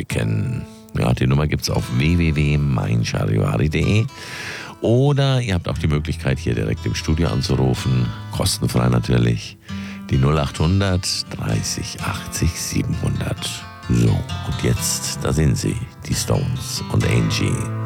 schicken. Ja, die Nummer gibt's auf www.meincharivari.de. Oder ihr habt auch die Möglichkeit, hier direkt im Studio anzurufen. Kostenfrei natürlich. Die 0800 30 80 700. So, und jetzt, da sind sie, die Stones und Angie.